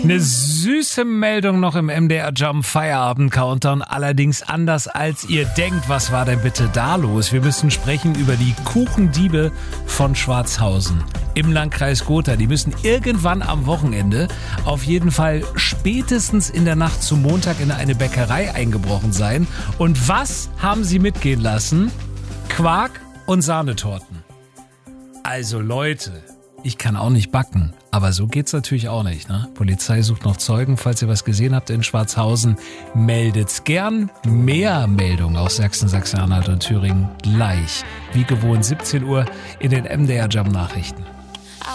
Eine süße Meldung noch im MDR Jump Feierabend Countdown, allerdings anders als ihr denkt. Was war denn bitte da los? Wir müssen sprechen über die Kuchendiebe von Schwarzhausen im Landkreis Gotha. Die müssen irgendwann am Wochenende, auf jeden Fall spätestens in der Nacht zum Montag, in eine Bäckerei eingebrochen sein. Und was haben sie mitgehen lassen? Quark und Sahnetorten. Also Leute, ich kann auch nicht backen, aber so geht's natürlich auch nicht, ne? Polizei sucht noch Zeugen. Falls ihr was gesehen habt in Schwarzhausen, meldet's gern. Mehr Meldungen aus Sachsen, Sachsen-Anhalt und Thüringen gleich. Wie gewohnt 17 Uhr in den MDR Jump Nachrichten.